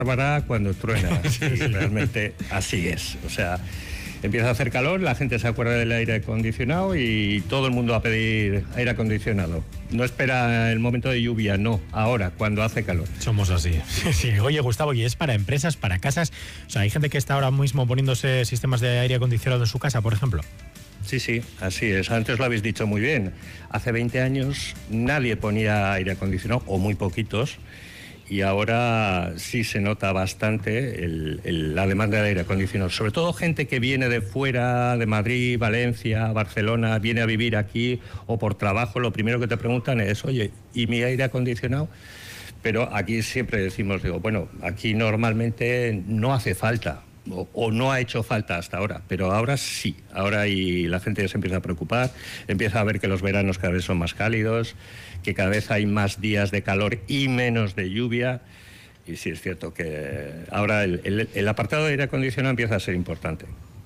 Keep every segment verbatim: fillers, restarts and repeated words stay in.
Bárbara cuando truena. Y realmente así es. O sea, empieza a hacer calor, la gente se acuerda del aire acondicionado y todo el mundo a pedir aire acondicionado. No espera el momento de lluvia, no, ahora, cuando hace calor. Somos así. Sí. Oye, Gustavo, ¿y es para empresas, para casas? O sea, ¿hay gente que está ahora mismo poniéndose sistemas de aire acondicionado en su casa, por ejemplo? Sí, sí, así es. Antes lo habéis dicho muy bien. Hace veinte años nadie ponía aire acondicionado, o muy poquitos, y ahora sí se nota bastante el, el, la demanda de aire acondicionado. Sobre todo gente que viene de fuera, de Madrid, Valencia, Barcelona, viene a vivir aquí o por trabajo, lo primero que te preguntan es, oye, ¿y mi aire acondicionado? Pero aquí siempre decimos, digo, bueno, aquí normalmente no hace falta. O, o no ha hecho falta hasta ahora, pero ahora sí, ahora y la gente se empieza a preocupar, empieza a ver que los veranos cada vez son más cálidos, que cada vez hay más días de calor y menos de lluvia, y sí es cierto que ahora el, el, el apartado de aire acondicionado empieza a ser importante.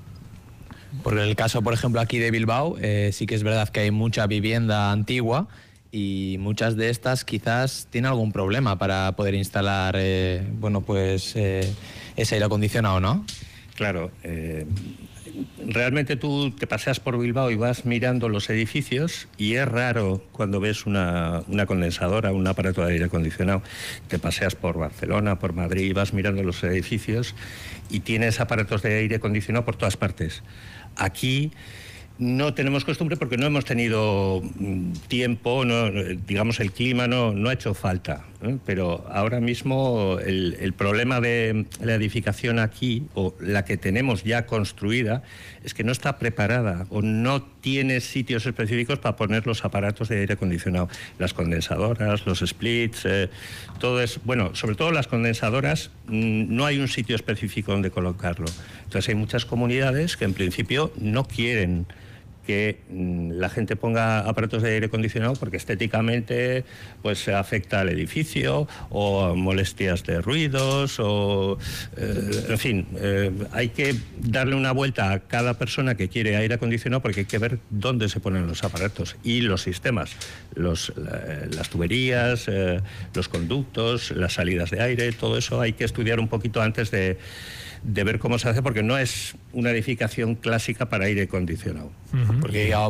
Por el caso, por ejemplo, aquí de Bilbao, eh, sí que es verdad que hay mucha vivienda antigua y muchas de estas quizás tienen algún problema para poder instalar, eh, bueno, pues eh, ese aire acondicionado, ¿no? Claro, eh, realmente tú te paseas por Bilbao y vas mirando los edificios y es raro cuando ves una, una condensadora, un aparato de aire acondicionado. Te paseas por Barcelona, por Madrid, vas mirando los edificios y tienes aparatos de aire acondicionado por todas partes. Aquí no tenemos costumbre porque no hemos tenido tiempo, no, digamos el clima no, no ha hecho falta, ¿eh? Pero ahora mismo el, el problema de la edificación aquí, o la que tenemos ya construida, es que no está preparada o no tiene sitios específicos para poner los aparatos de aire acondicionado, las condensadoras, los splits, eh, todo es, bueno, sobre todo las condensadoras, no hay un sitio específico donde colocarlo. Entonces hay muchas comunidades que en principio no quieren que la gente ponga aparatos de aire acondicionado porque estéticamente pues afecta al edificio o molestias de ruidos o eh, en fin, eh, hay que darle una vuelta a cada persona que quiere aire acondicionado porque hay que ver dónde se ponen los aparatos y los sistemas, los, eh, las tuberías, eh, los conductos, las salidas de aire, todo eso hay que estudiar un poquito antes de de ver cómo se hace, porque no es una edificación clásica para aire acondicionado. Uh-huh. Porque ya,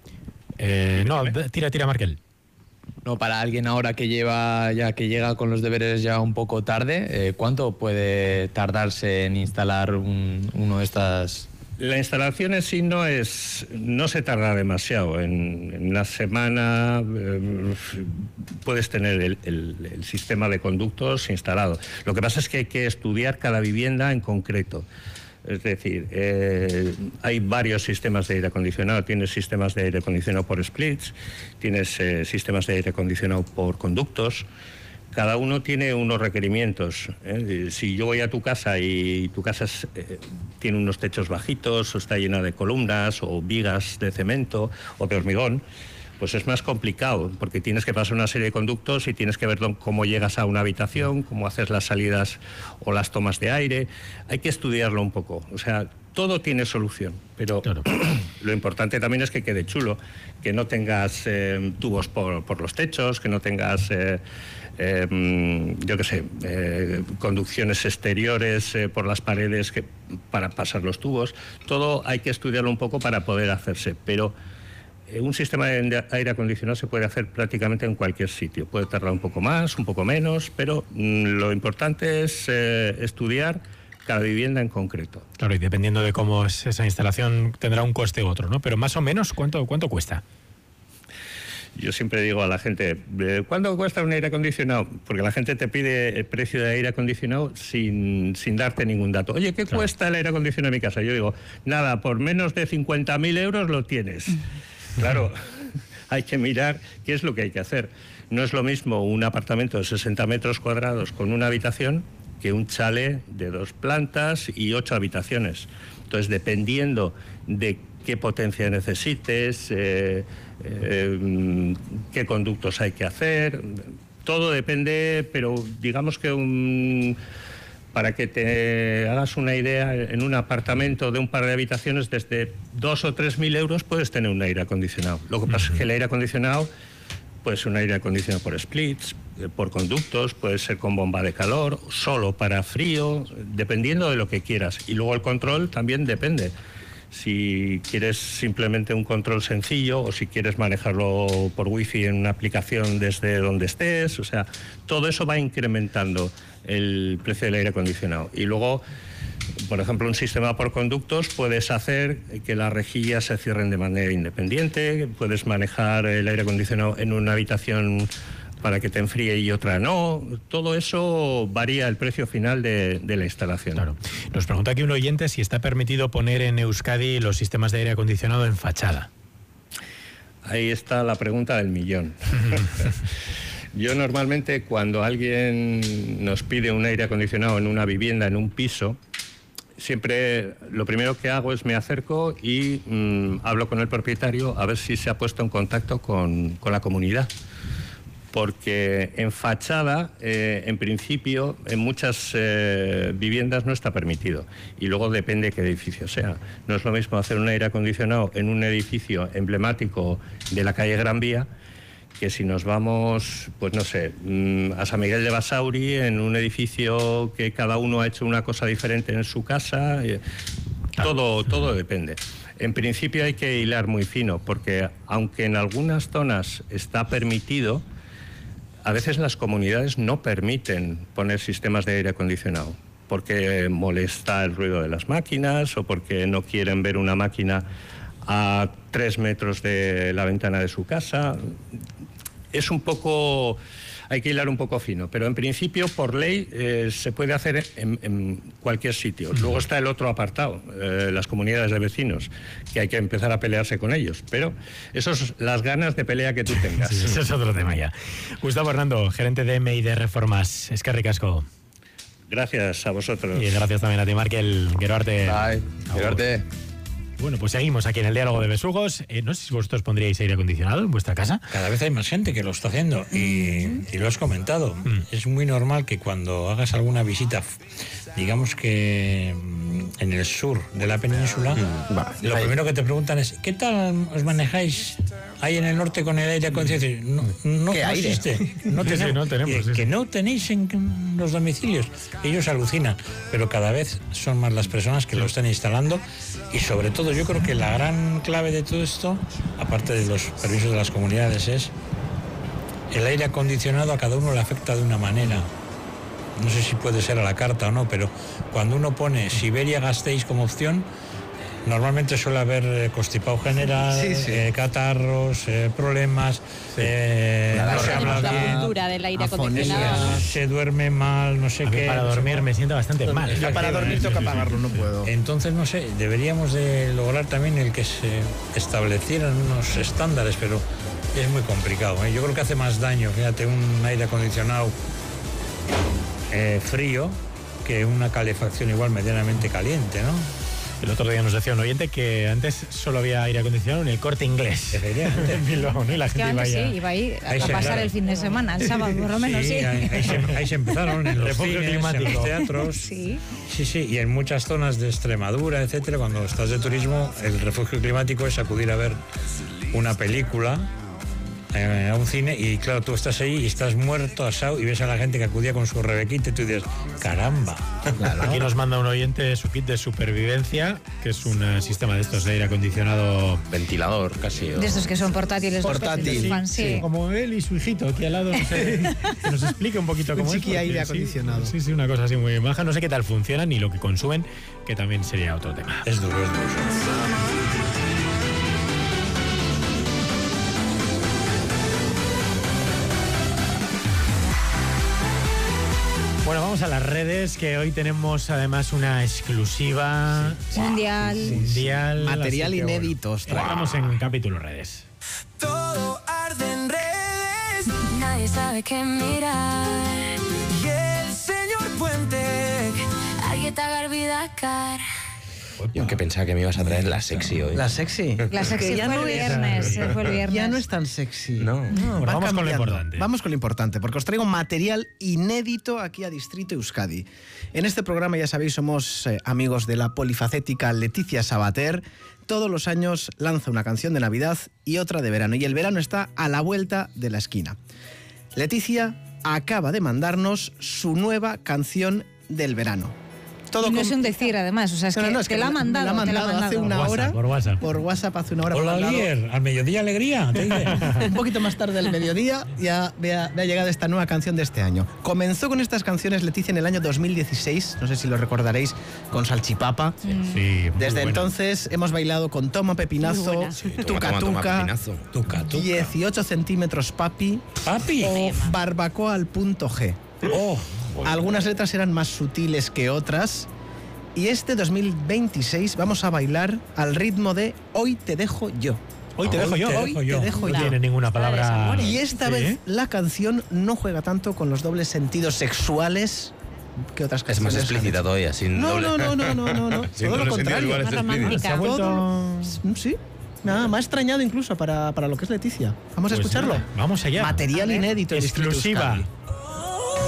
eh, no, tira, tira, Markel. No, para alguien ahora que lleva ya que llega con los deberes ya un poco tarde, eh, ¿cuánto puede tardarse en instalar un, uno de estas? La instalación en sí no es, no se tarda demasiado. En, en una semana eh, puedes tener el, el, el sistema de conductos instalado. Lo que pasa es que hay que estudiar cada vivienda en concreto. Es decir, eh, hay varios sistemas de aire acondicionado. Tienes sistemas de aire acondicionado por splits, tienes eh, sistemas de aire acondicionado por conductos. Cada uno tiene unos requerimientos, ¿eh? Si yo voy a tu casa y tu casa es, eh, tiene unos techos bajitos o está llena de columnas o vigas de cemento o de hormigón, pues es más complicado porque tienes que pasar una serie de conductos y tienes que ver cómo llegas a una habitación, cómo haces las salidas o las tomas de aire. Hay que estudiarlo un poco, o sea, todo tiene solución, pero claro, lo importante también es que quede chulo, que no tengas eh, tubos por, por los techos, que no tengas... Eh, Eh, yo qué sé, eh, conducciones exteriores eh, por las paredes que, para pasar los tubos. Todo hay que estudiarlo un poco para poder hacerse, pero eh, un sistema de aire acondicionado se puede hacer prácticamente en cualquier sitio. Puede tardar un poco más, un poco menos, pero mm, lo importante es eh, estudiar cada vivienda en concreto. Claro, y dependiendo de cómo es esa instalación tendrá un coste u otro, ¿no? Pero más o menos, ¿cuánto, cuánto cuesta? Yo siempre digo a la gente, ¿cuánto cuesta un aire acondicionado? Porque la gente te pide el precio de aire acondicionado sin, sin darte ningún dato. Oye, ¿qué claro. cuesta el aire acondicionado en mi casa? Yo digo, nada, por menos de cincuenta mil euros lo tienes. Claro, hay que mirar qué es lo que hay que hacer. No es lo mismo un apartamento de sesenta metros cuadrados con una habitación que un chalet de dos plantas y ocho habitaciones. Entonces, dependiendo de qué potencia necesites, eh, eh, qué conductos hay que hacer, todo depende, pero digamos que un, para que te hagas una idea, en un apartamento de un par de habitaciones desde dos o tres mil euros puedes tener un aire acondicionado. Lo que pasa uh-huh. es que el aire acondicionado puede ser un aire acondicionado por splits, por conductos, puede ser con bomba de calor, solo para frío, dependiendo de lo que quieras. Y luego el control también depende. Si quieres simplemente un control sencillo o si quieres manejarlo por wifi en una aplicación desde donde estés, o sea, todo eso va incrementando el precio del aire acondicionado. Y luego, por ejemplo, un sistema por conductos, puedes hacer que las rejillas se cierren de manera independiente, puedes manejar el aire acondicionado en una habitación para que te enfríe y otra no. Todo eso varía el precio final de, de la instalación. Claro. Nos pregunta aquí un oyente si está permitido poner en Euskadi los sistemas de aire acondicionado en fachada. Ahí está la pregunta del millón. Yo normalmente cuando alguien nos pide un aire acondicionado en una vivienda, en un piso, siempre lo primero que hago es me acerco y mmm, hablo con el propietario a ver si se ha puesto en contacto con, con la comunidad. Porque en fachada, eh, en principio, en muchas eh, viviendas no está permitido. Y luego depende qué edificio sea. No es lo mismo hacer un aire acondicionado en un edificio emblemático de la calle Gran Vía que si nos vamos, pues no sé, a San Miguel de Basauri, en un edificio que cada uno ha hecho una cosa diferente en su casa. Todo, todo depende. En principio hay que hilar muy fino, porque aunque en algunas zonas está permitido, a veces las comunidades no permiten poner sistemas de aire acondicionado porque molesta el ruido de las máquinas o porque no quieren ver una máquina a tres metros de la ventana de su casa. Es un poco... hay que hilar un poco fino, pero en principio, por ley, eh, se puede hacer en, en cualquier sitio. Luego está el otro apartado, eh, las comunidades de vecinos, que hay que empezar a pelearse con ellos. Pero eso es las ganas de pelea que tú tengas. Sí, eso es otro tema ya. Gustavo Hernando, gerente de M I D Reformas. Es que ricasco. Gracias a vosotros. Y gracias también a ti, Markel. Quiero arte. Bye. Quiero arte. Bueno, pues seguimos aquí en el Diálogo de Besugos. Eh, no sé si vosotros pondríais aire acondicionado en vuestra casa. Cada vez hay más gente que lo está haciendo y, y lo has comentado. Mm. Es muy normal que cuando hagas alguna visita, digamos que en el sur de la península, mm. Va, lo ahí. primero que te preguntan es ¿qué tal os manejáis ahí en el norte con el aire acondicionado? No, no, ¿Qué no aire? existe. No tenemos, sí, no tenemos que, sí. que no tenéis en los domicilios. Ellos alucinan, pero cada vez son más las personas que sí. lo están instalando. Y sobre todo yo creo que la gran clave de todo esto, aparte de los permisos de las comunidades, es el aire acondicionado a cada uno le afecta de una manera. No sé si puede ser a la carta o no, pero cuando uno pone Siberia-Gasteiz como opción, normalmente suele haber constipado general, sí, sí. Eh, catarros, eh, problemas, sí. eh, no se habla la bien, cultura del aire acondicionado. Se duerme mal, no sé a qué. Para no dormir sé me siento bastante mal. Ya para dormir toca apagarlo, no puedo. Entonces, no sé, deberíamos de lograr también el que se establecieran unos estándares, pero es muy complicado, ¿eh? Yo creo que hace más daño, fíjate, un aire acondicionado eh, frío que una calefacción igual medianamente caliente, ¿no? El otro día nos decía un oyente que antes solo había aire acondicionado en el Corte Inglés. En Bilbao, ¿no? Y la es gente que iba antes a... sí, iba ahí a, ahí a pasar claro. el fin de semana, el sábado por lo menos, sí. sí. Ahí, ahí, se, ahí se empezaron en los cines, climático. En los teatros. Sí. sí, sí, y en muchas zonas de Extremadura, etcétera, cuando estás de turismo, el refugio climático es acudir a ver una película eh, a un cine y claro, tú estás ahí y estás muerto, asado y ves a la gente que acudía con su rebequita y tú dices, caramba. Claro. Aquí nos manda un oyente su kit de supervivencia, que es un uh, sistema de estos de aire acondicionado, ventilador casi. O... de estos que son portátiles. Portátil, sí, fan, sí. Sí, como él y su hijito aquí al lado, no sé, que nos explique un poquito cómo un es. chiqui aire acondicionado. Sí, sí, una cosa así muy baja. No sé qué tal funcionan ni lo que consumen, que también sería otro tema. Es duro, es duro. Bueno, vamos a las redes, que hoy tenemos además una exclusiva mundial. mundial Material inédito. Bueno, estamos en capítulo redes. Todo arde en redes. Nadie sabe qué mirar. Y el señor Puente. Alguien te haga olvidar. Yo aunque pensaba que me ibas a traer la sexy hoy. La sexy. La sexy Que ya fue no el es- viernes, fue el viernes. Ya no es tan sexy. No. Bueno, Va vamos con lo cambiando. importante. Vamos con lo importante, porque os traigo material inédito aquí a Distrito Euskadi. En este programa, ya sabéis, somos eh, amigos de la polifacética Leticia Sabater. Todos los años lanza una canción de Navidad y otra de verano, y el verano está a la vuelta de la esquina. Leticia acaba de mandarnos su nueva canción del verano. Todo Y no con- es un decir, además, o sea, es No, que no, no, es te que la ha me mandado, la ha te la ha mandado hace mandado. una Por hora. WhatsApp, por WhatsApp. Por WhatsApp hace una hora. me Hola, ha mandado- Lier, al mediodía alegría. Te dice. un poquito más tarde del mediodía ya me ha, me ha llegado esta nueva canción de este año. Comenzó con estas canciones Leticia en el año dos mil dieciséis, no sé si lo recordaréis, con Salchipapa. Sí, muy Desde buena. entonces hemos bailado con Toma Muy Pepinazo, buena. Sí, toma, Tuca toma, toma, Tuca, pepinazo. Tuca, tuca. dieciocho centímetros Papi Papi. o Barbacoa al punto G. Oh, Algunas letras eran más sutiles que otras. Y este dos mil veintiséis vamos a bailar al ritmo de Hoy te dejo yo. Hoy te dejo yo. te Hoy dejo te yo. dejo No yo. tiene ninguna palabra. Y esta Sí, vez ¿eh? la canción no juega tanto con los dobles sentidos sexuales que otras Es canciones. más han explícita hecho. todavía, sin No, doble. no, no, no, no, no, no. Sin Todo lo doble sentido, contrario. igual es Más explícita. romántica. Se ha vuelto. Sí. Nada, me ha extrañado incluso para, para lo que es Leticia. Vamos a Pues escucharlo. nada, vamos allá. Material inédito. en Distrito Exclusiva. Euskadi.